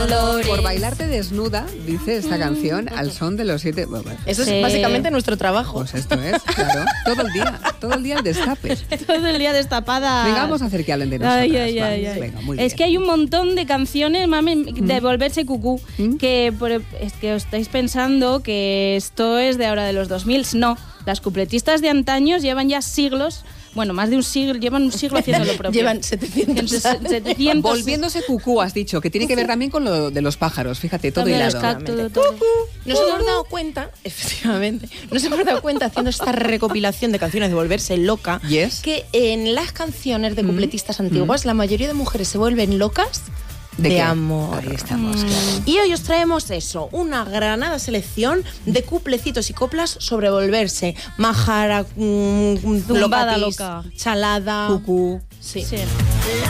colores. Por bailarte desnuda, dice esta canción, al son de los 7... Eso es básicamente nuestro trabajo. Pues esto es, claro, todo el día el destape. Todo el día destapada. Venga, vamos a hacer que hablen de nosotras. Venga, muy bien. Es que hay un montón de canciones, mami, de volverse cucú, que es que os estáis pensando que esto es de ahora de los 2000. No, las cupletistas de antaño llevan ya siglos, bueno, más de un siglo, llevan un siglo haciendo lo propio. Llevan 700 años. Volviéndose cucú, has dicho, que tiene que ver también con lo de los pájaros, fíjate, todo hilado. Nos hemos dado cuenta, efectivamente, haciendo esta recopilación de canciones de volverse loca, que en las canciones de cupletistas antiguas la mayoría de mujeres se vuelven locas de amor. Ahí estamos, claro. Y hoy os traemos eso, una granada selección de cuplecitos y coplas sobre volverse majara, zumbada locatis, loca, chalada, cucú. Sí. Sí.